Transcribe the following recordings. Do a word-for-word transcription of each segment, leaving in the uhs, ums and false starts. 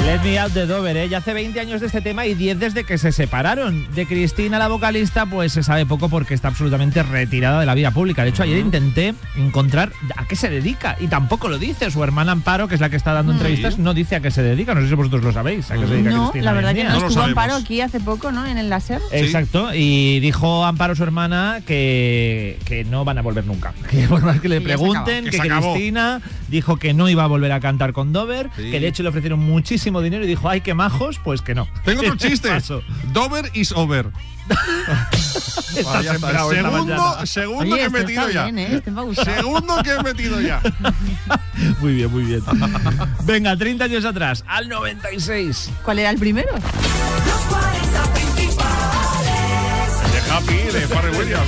Let Me Out de Dover, ¿eh? Ya hace veinte años de este tema y diez desde que se separaron. De Cristina, la vocalista, pues se sabe poco porque está absolutamente retirada de la vida pública. De hecho, ayer intenté encontrar a qué se dedica y tampoco lo dice. Su hermana Amparo, que es la que está dando entrevistas, no dice a qué se dedica. No sé si vosotros lo sabéis. ¿A qué se dedica No, Cristina? la verdad que no. No lo Estuvo sabemos. Amparo aquí hace poco, ¿no? En el láser. Exacto, y dijo Amparo, su hermana, que, que no van a volver nunca. Que por más que le Que ya se pregunten, acabó. que Que se acabó. Cristina dijo que no iba a volver a cantar con Dover, Sí. que de hecho le ofrecieron muchísimo dinero y dijo, ay, qué majos, pues que no. Tengo otro chiste. Paso. Dover is over. Está Ah, ya está. sembrado esta mañana. Segundo, segundo Oye, que he esto metido está ya. bien, ¿eh? Este me ha gustado. Segundo que he metido ya. Muy bien, muy bien. Venga, treinta años atrás, al noventa y seis. ¿Cuál era el primero? De Happy, de Pharrell Williams.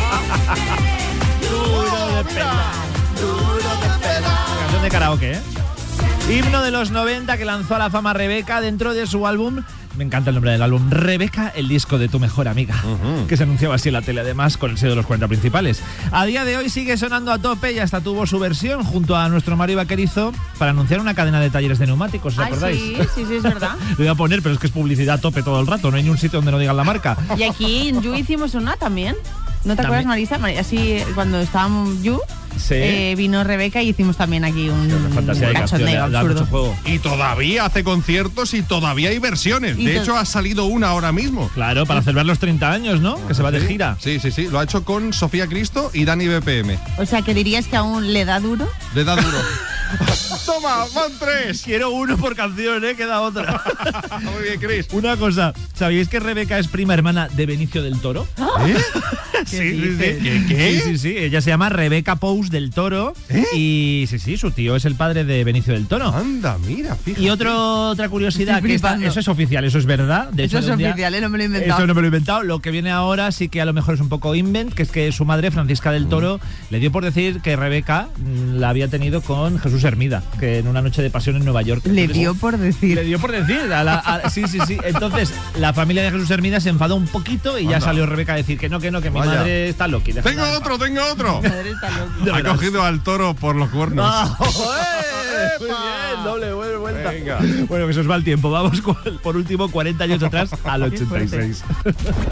Duro de pelar, duro de pelar. Canción de karaoke, ¿eh? Himno de los noventa que lanzó a la fama Rebeca dentro de su álbum. Me encanta el nombre del álbum. Rebeca, el disco de tu mejor amiga. Ujú. Que se anunciaba así en la tele, además, con el sello de los cuarenta principales. A día de hoy sigue sonando a tope y hasta tuvo su versión junto a nuestro Mario Vaquerizo para anunciar una cadena de talleres de neumáticos, ¿os Ay, acordáis? sí, sí, sí, es verdad. Lo voy a poner, pero es que es publicidad a tope todo el rato. No hay ni un sitio donde no digan la marca. Y aquí en You hicimos una también. ¿No te También. acuerdas, Marisa? Mari- Así, cuando estábamos You, Sí. eh, vino Rebeca y hicimos también aquí un Una fantasía de canción, cachondeo da- da absurdo. mucho juego. Y todavía hace conciertos y todavía hay versiones. Y De to- hecho, ha salido una ahora mismo. Claro, para celebrar los treinta años, ¿no? Que se va de Sí, gira. Sí, sí, sí. Lo ha hecho con Sofía Cristo y Dani B P M. O sea, que dirías que aún le da duro. Le da duro. Toma, van tres. Quiero uno por canción, ¿eh? Queda otra. Muy bien, Chris. Una cosa, ¿sabíais que Rebeca es prima hermana de Benicio del Toro? ¿Eh? Sí, sí, sí. ¿Qué, qué? Sí, sí, sí. Ella se llama Rebeca Pous del Toro. Y sí, sí, su tío es el padre de Benicio del Toro. Anda, mira, fíjate. Y otro, otra curiosidad, Estoy que esta- flipando. eso es oficial, eso es verdad. De Eso hecho, es un día- oficial, ¿eh? No me lo he inventado. Eso no me lo he inventado. Lo que viene ahora sí que a lo mejor es un poco invent, que es que su madre, Francisca del Toro, le dio por decir que Rebeca mm, la había tenido con Jesús Hermida, que en una noche de pasión en Nueva York. Le Entonces, dio por decir. Le dio por decir. a la- a- sí, sí, sí. Entonces, la familia de Jesús Hermida se enfadó un poquito y ya Anda. salió Rebeca a decir que no, que no, que mi Vaya. madre está loqui. déjala Tengo en otro, tengo otro. Madre está loca. Ya Ha verás. cogido al toro por los cuernos. Ah, ¡eh! Muy bien, doble buena vuelta. Venga. Bueno, que se os va el tiempo. Vamos con, por último cuarenta años atrás al ochenta y seis.